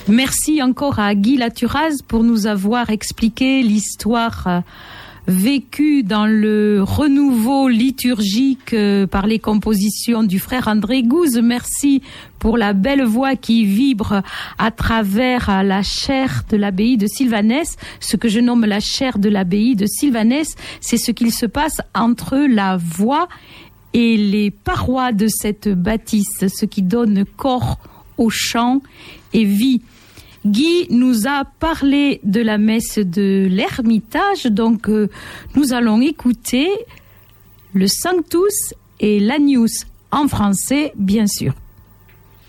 Merci encore à Guy Laturaz pour nous avoir expliqué l'histoire vécue dans le renouveau liturgique par les compositions du frère André Gouze. Merci pour la belle voix qui vibre à travers la chaire de l'abbaye de Sylvanès. Ce que je nomme la chaire de l'abbaye de Sylvanès, c'est ce qu'il se passe entre la voix et les parois de cette bâtisse, ce qui donne corps au chant et vie. Guy nous a parlé de la messe de l'Ermitage, donc nous allons écouter le Sanctus et l'Agnus en français, bien sûr.